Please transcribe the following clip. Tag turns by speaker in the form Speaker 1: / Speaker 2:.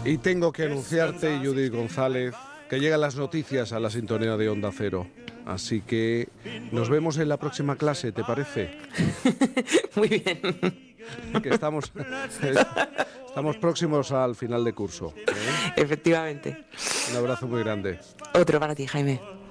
Speaker 1: Y tengo que anunciarte, Judith González, que llegan las noticias a la sintonía de Onda Cero. Así que nos vemos en la próxima clase, ¿te parece?
Speaker 2: Muy bien.
Speaker 1: Que estamos próximos al final de curso, ¿eh?
Speaker 2: Efectivamente.
Speaker 1: Un abrazo muy grande.
Speaker 2: Otro para ti, Jaime.